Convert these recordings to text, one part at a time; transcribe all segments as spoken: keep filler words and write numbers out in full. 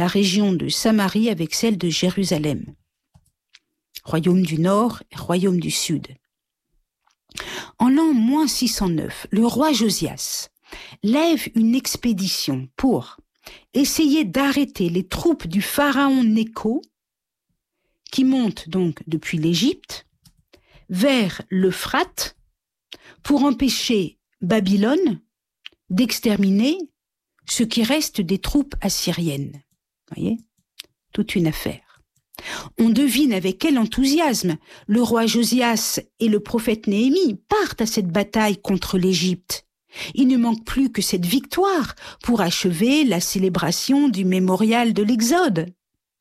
la région de Samarie avec celle de Jérusalem. Royaume du Nord et royaume du Sud. En l'an moins six cent neuf, le roi Josias lève une expédition pour essayer d'arrêter les troupes du pharaon Nécho qui montent donc depuis l'Égypte vers l'Euphrate pour empêcher Babylone d'exterminer ce qui reste des troupes assyriennes. Voyez, toute une affaire. On devine avec quel enthousiasme le roi Josias et le prophète Néhémie partent à cette bataille contre l'Égypte. Il ne manque plus que cette victoire pour achever la célébration du mémorial de l'Exode.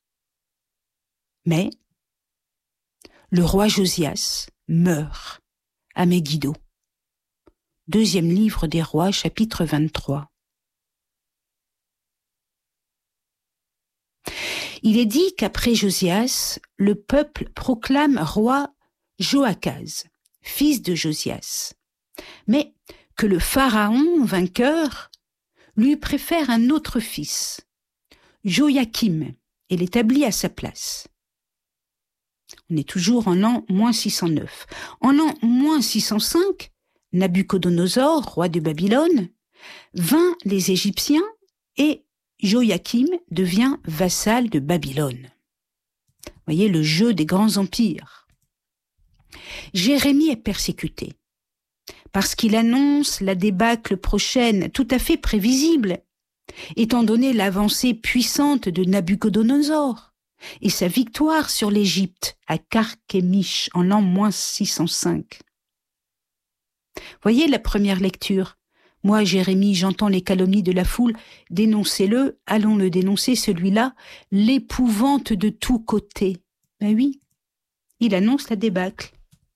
Mais le roi Josias meurt à Megiddo. Deuxième livre des rois, chapitre vingt-trois. Il est dit qu'après Josias, le peuple proclame roi Joachaz, fils de Josias, mais que le pharaon vainqueur lui préfère un autre fils, Joachim, et l'établit à sa place. On est toujours en l'an moins six cent neuf. En l'an moins six cent cinq, Nabuchodonosor, roi de Babylone, vainc les Égyptiens et Joachim devient vassal de Babylone. Voyez le jeu des grands empires. Jérémie est persécuté parce qu'il annonce la débâcle prochaine, tout à fait prévisible, étant donné l'avancée puissante de Nabuchodonosor et sa victoire sur l'Égypte à Carchemish en l'an moins six cent cinq. Voyez la première lecture. Moi, Jérémie, j'entends les calomnies de la foule, dénoncez-le, allons le dénoncer, celui-là, l'épouvante de tous côtés. Ben oui, il annonce la débâcle.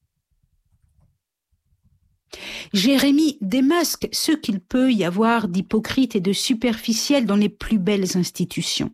Jérémie démasque ce qu'il peut y avoir d'hypocrite et de superficiel dans les plus belles institutions.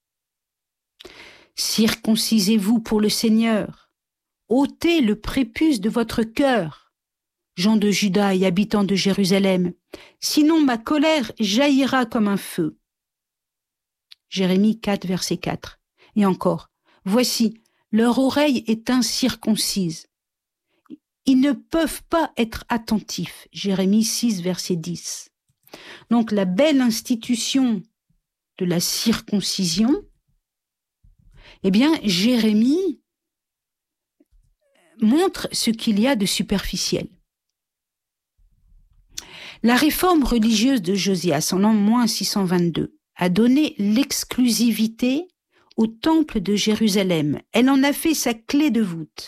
Circoncisez-vous pour le Seigneur, ôtez le prépuce de votre cœur, gens de Juda et habitants de Jérusalem, sinon ma colère jaillira comme un feu. Jérémie quatre, verset quatre. Et encore, voici, leur oreille est incirconcise. Ils ne peuvent pas être attentifs. Jérémie six, verset dix. Donc la belle institution de la circoncision, eh bien, Jérémie montre ce qu'il y a de superficiel. La réforme religieuse de Josias en l'an moins six cent vingt-deux a donné l'exclusivité au temple de Jérusalem. Elle en a fait sa clé de voûte.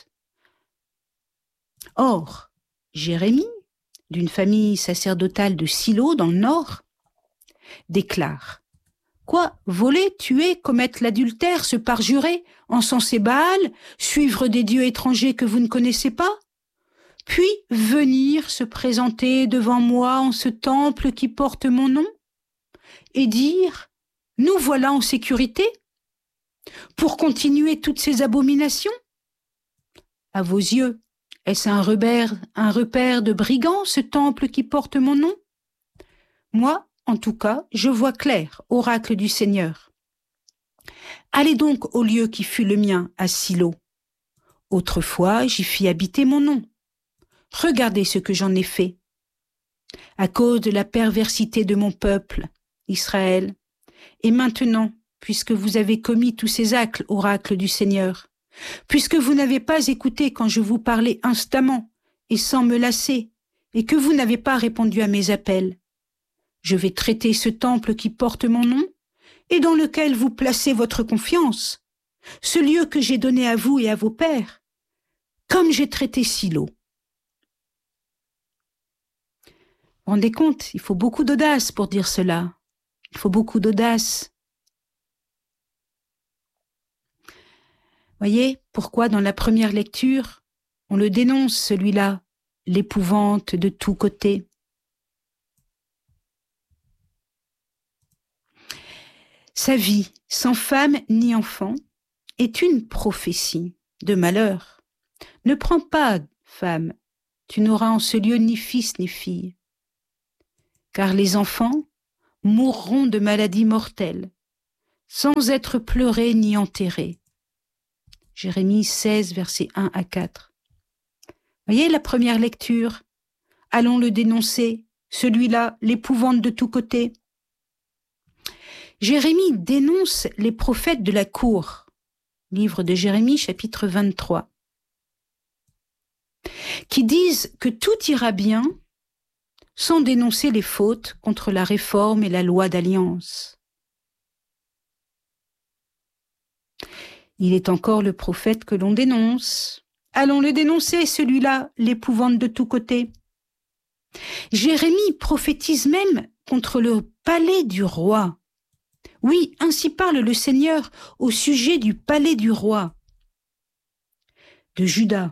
Or, Jérémie, d'une famille sacerdotale de Silo dans le nord, déclare « Quoi, voler, tuer, commettre l'adultère, se parjurer, encenser Baal, suivre des dieux étrangers que vous ne connaissez pas ? Puis venir se présenter devant moi en ce temple qui porte mon nom et dire « Nous voilà en sécurité » pour continuer toutes ces abominations ? À vos yeux, est-ce un repère, un repère de brigands, ce temple qui porte mon nom ? Moi, en tout cas, je vois clair, oracle du Seigneur. Allez donc au lieu qui fut le mien, à Silo. Autrefois, j'y fis habiter mon nom. Regardez ce que j'en ai fait. À cause de la perversité de mon peuple, Israël, et maintenant, puisque vous avez commis tous ces actes, oracle du Seigneur, puisque vous n'avez pas écouté quand je vous parlais instamment et sans me lasser, et que vous n'avez pas répondu à mes appels, je vais traiter ce temple qui porte mon nom et dans lequel vous placez votre confiance, ce lieu que j'ai donné à vous et à vos pères, comme j'ai traité Silo. Vous vous rendez compte, il faut beaucoup d'audace pour dire cela. Il faut beaucoup d'audace. Voyez pourquoi dans la première lecture, on le dénonce celui-là, l'épouvante de tous côtés. Sa vie, sans femme ni enfant, est une prophétie de malheur. Ne prends pas, femme, tu n'auras en ce lieu ni fils ni fille. Car les enfants mourront de maladies mortelles. sans être pleuré ni enterré. Jérémie seize, versets un à quatre. Voyez la première lecture. Allons le dénoncer, celui-là, l'épouvante de tous côtés. Jérémie dénonce les prophètes de la cour. Livre de Jérémie, chapitre vingt-trois. Qui disent que tout ira bien sans dénoncer les fautes contre la réforme et la loi d'alliance. Il est encore le prophète que l'on dénonce. Allons le dénoncer, celui-là, l'épouvante de tous côtés. Jérémie prophétise même contre le palais du roi. Oui, ainsi parle le Seigneur au sujet du palais du roi de Juda.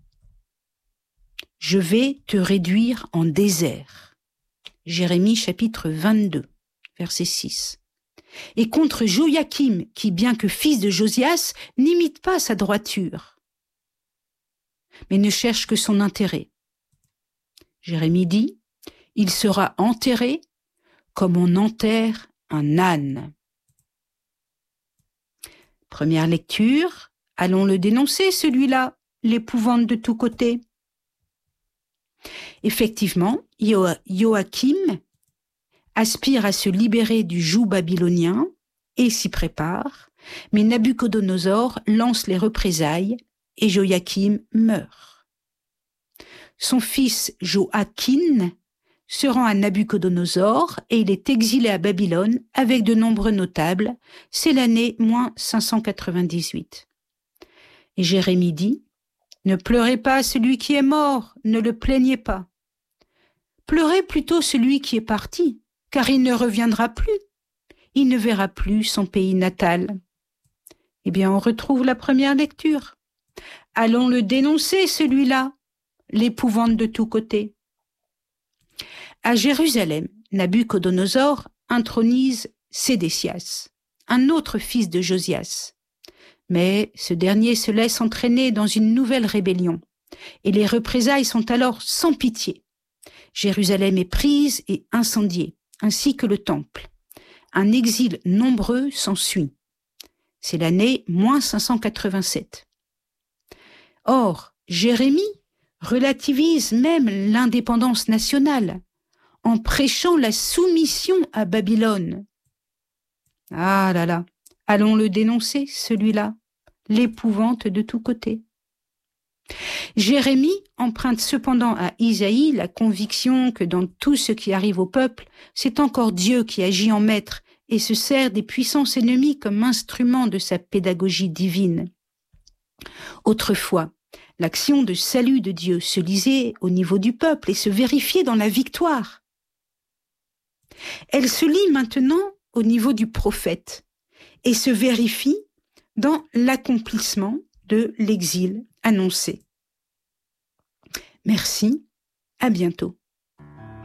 Je vais te réduire en désert. Jérémie chapitre vingt-deux, verset six. Et contre Joachim, qui, bien que fils de Josias, n'imite pas sa droiture, mais ne cherche que son intérêt. Jérémie dit, il sera enterré comme on enterre un âne. Première lecture, allons le dénoncer, celui-là, l'épouvante de tous côtés. Effectivement, Joachim aspire à se libérer du joug babylonien et s'y prépare, mais Nabuchodonosor lance les représailles et Joachim meurt. Son fils Joachim se rend à Nabuchodonosor et il est exilé à Babylone avec de nombreux notables. C'est l'année moins cinq cent quatre-vingt-dix-huit. Et Jérémie dit, « Ne pleurez pas celui qui est mort, ne le plaignez pas. Pleurez plutôt celui qui est parti, car il ne reviendra plus. Il ne verra plus son pays natal. » Eh bien, on retrouve la première lecture. Allons le dénoncer, celui-là, l'épouvante de tous côtés. À Jérusalem, Nabuchodonosor intronise Sédécias, un autre fils de Josias. Mais ce dernier se laisse entraîner dans une nouvelle rébellion, et les représailles sont alors sans pitié. Jérusalem est prise et incendiée, ainsi que le temple. Un exil nombreux s'ensuit. C'est l'année moins cinq cent quatre-vingt-sept. Or, Jérémie relativise même l'indépendance nationale en prêchant la soumission à Babylone. Ah là là, allons le dénoncer, celui-là, l'épouvante de tous côtés. Jérémie emprunte cependant à Isaïe la conviction que dans tout ce qui arrive au peuple, c'est encore Dieu qui agit en maître et se sert des puissances ennemies comme instrument de sa pédagogie divine. Autrefois, l'action de salut de Dieu se lisait au niveau du peuple et se vérifiait dans la victoire. Elle se lit maintenant au niveau du prophète et se vérifie dans l'accomplissement de l'exil annoncé. Merci, à bientôt.